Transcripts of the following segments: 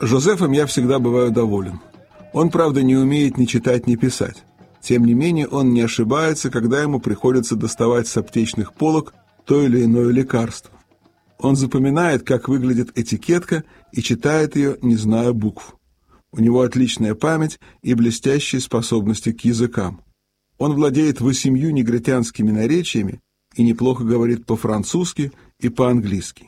Жозефом я всегда бываю доволен. Он, правда, не умеет ни читать, ни писать. Тем не менее, он не ошибается, когда ему приходится доставать с аптечных полок то или иное лекарство. Он запоминает, как выглядит этикетка, и читает ее, не зная букв. У него отличная память и блестящие способности к языкам. Он владеет 8 негритянскими наречиями и неплохо говорит по-французски и по-английски.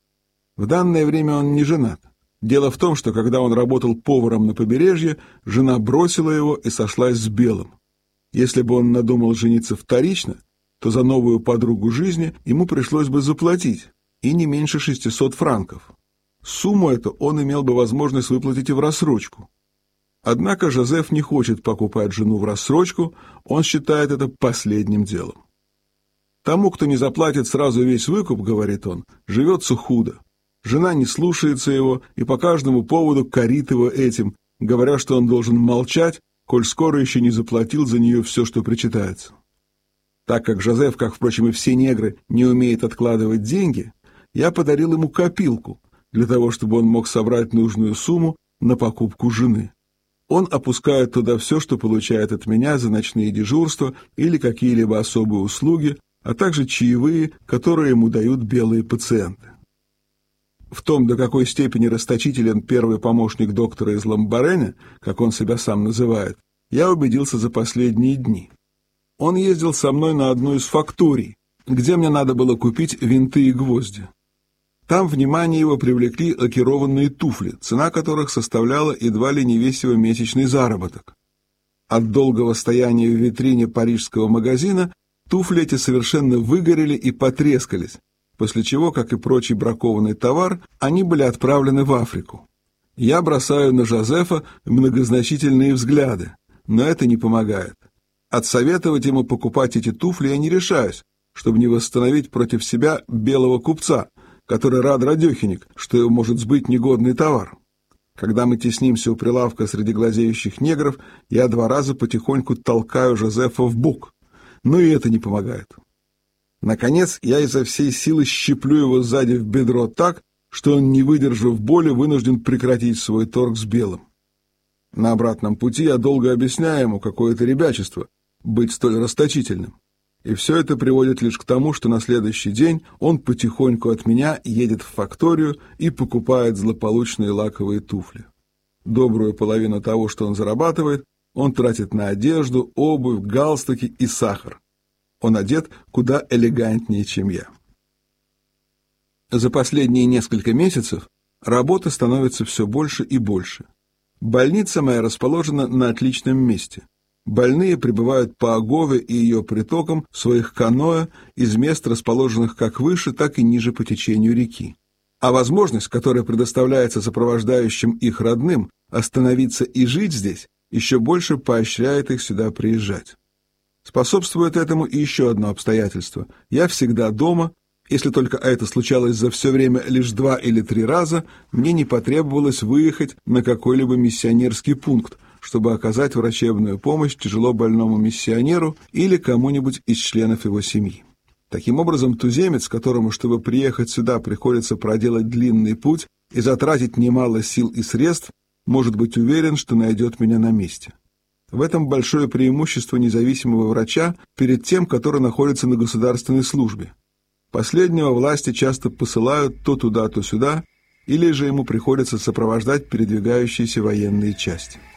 В данное время он не женат. Дело в том, что когда он работал поваром на побережье, жена бросила его и сошлась с белым. Если бы он надумал жениться вторично, то за новую подругу жизни ему пришлось бы заплатить, и не меньше 600 франков. Сумму эту он имел бы возможность выплатить и в рассрочку. Однако Жозеф не хочет покупать жену в рассрочку, он считает это последним делом. «Тому, кто не заплатит сразу весь выкуп, — говорит он, — живется худо. Жена не слушается его и по каждому поводу корит его этим, говоря, что он должен молчать, коль скоро еще не заплатил за нее все, что причитается. Так как Жозеф, как, впрочем, и все негры, не умеет откладывать деньги, я подарил ему копилку, для того, чтобы он мог собрать нужную сумму на покупку жены. Он опускает туда все, что получает от меня за ночные дежурства или какие-либо особые услуги, а также чаевые, которые ему дают белые пациенты. В том, до какой степени расточителен первый помощник доктора из Ламбарене, как он себя сам называет, я убедился за последние дни. Он ездил со мной на одну из факторий, где мне надо было купить винты и гвозди. Там внимание его привлекли лакированные туфли, цена которых составляла едва ли не весь его месячный заработок. От долгого стояния в витрине парижского магазина туфли эти совершенно выгорели и потрескались, после чего, как и прочий бракованный товар, они были отправлены в Африку. Я бросаю на Жозефа многозначительные взгляды, но это не помогает. Отсоветовать ему покупать эти туфли я не решаюсь, чтобы не восстановить против себя белого купца, который рад радехиник, что его может сбыть негодный товар. Когда мы теснимся у прилавка среди глазеющих негров, я 2 раза потихоньку толкаю Жозефа в бок, но и это не помогает. Наконец, я изо всей силы щиплю его сзади в бедро так, что он, не выдержав боли, вынужден прекратить свой торг с белым. На обратном пути я долго объясняю ему, какое это ребячество быть столь расточительным. И все это приводит лишь к тому, что на следующий день он потихоньку от меня едет в факторию и покупает злополучные лаковые туфли. Добрую половину того, что он зарабатывает, он тратит на одежду, обувь, галстуки и сахар. Он одет куда элегантнее, чем я. За последние несколько месяцев работы становится все больше и больше. Больница моя расположена на отличном месте. Больные прибывают по Агове и ее притокам в своих каноэ из мест, расположенных как выше, так и ниже по течению реки. А возможность, которая предоставляется сопровождающим их родным, остановиться и жить здесь, еще больше поощряет их сюда приезжать. Способствует этому и еще одно обстоятельство. Я всегда дома, если только это случалось за все время лишь 2 или 3 раза, мне не потребовалось выехать на какой-либо миссионерский пункт, чтобы оказать врачебную помощь тяжело больному миссионеру или кому-нибудь из членов его семьи. Таким образом, туземец, которому, чтобы приехать сюда, приходится проделать длинный путь и затратить немало сил и средств, может быть уверен, что найдет меня на месте. В этом большое преимущество независимого врача перед тем, который находится на государственной службе. Последнего власти часто посылают то туда, то сюда, или же ему приходится сопровождать передвигающиеся военные части.